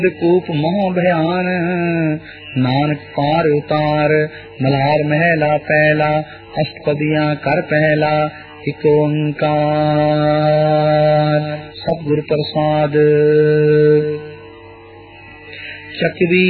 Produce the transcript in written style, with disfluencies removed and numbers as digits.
कूप महा भयान, नानक पार उतार। मल्हार महला पहला, अष्टपदियां कर पहला, एक ओंकार। सतगुर प्रसाद। चकवी